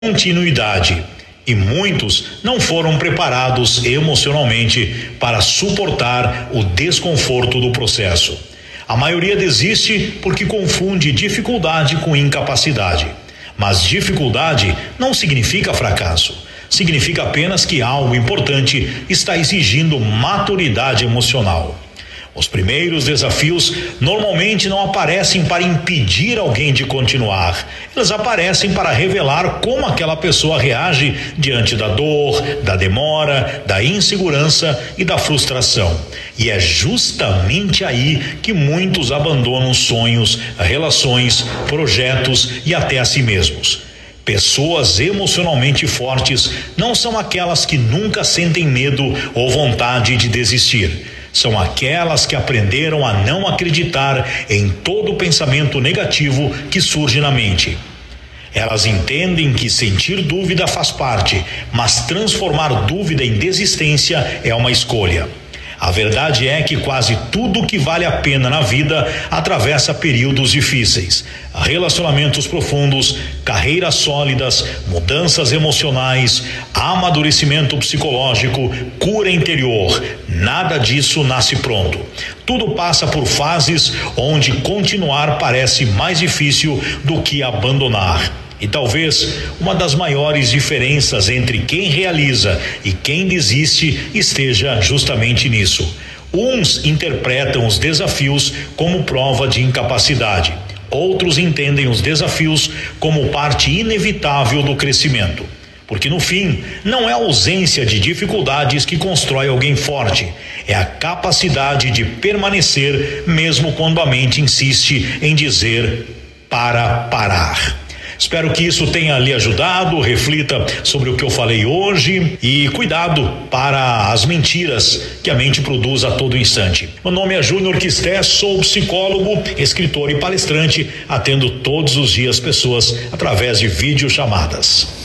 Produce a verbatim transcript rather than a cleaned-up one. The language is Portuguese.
continuidade. E muitos não foram preparados emocionalmente para suportar o desconforto do processo. A maioria desiste porque confunde dificuldade com incapacidade. Mas dificuldade não significa fracasso. Significa apenas que algo importante está exigindo maturidade emocional. Os primeiros desafios normalmente não aparecem para impedir alguém de continuar. Eles aparecem para revelar como aquela pessoa reage diante da dor, da demora, da insegurança e da frustração. E é justamente aí que muitos abandonam sonhos, relações, projetos e até a si mesmos. Pessoas emocionalmente fortes não são aquelas que nunca sentem medo ou vontade de desistir. São aquelas que aprenderam a não acreditar em todo pensamento negativo que surge na mente. Elas entendem que sentir dúvida faz parte, mas transformar dúvida em desistência é uma escolha. A verdade é que quase tudo que vale a pena na vida atravessa períodos difíceis. Relacionamentos profundos, carreiras sólidas, mudanças emocionais, amadurecimento psicológico, cura interior. Nada disso nasce pronto. Tudo passa por fases onde continuar parece mais difícil do que abandonar. E talvez uma das maiores diferenças entre quem realiza e quem desiste esteja justamente nisso. Uns interpretam os desafios como prova de incapacidade. Outros entendem os desafios como parte inevitável do crescimento. Porque no fim, não é a ausência de dificuldades que constrói alguém forte. É a capacidade de permanecer mesmo quando a mente insiste em dizer para parar. Espero que isso tenha lhe ajudado. Reflita sobre o que eu falei hoje e cuidado para as mentiras que a mente produz a todo instante. Meu nome é Júnior Quisté, sou psicólogo, escritor e palestrante. Atendo todos os dias pessoas através de videochamadas.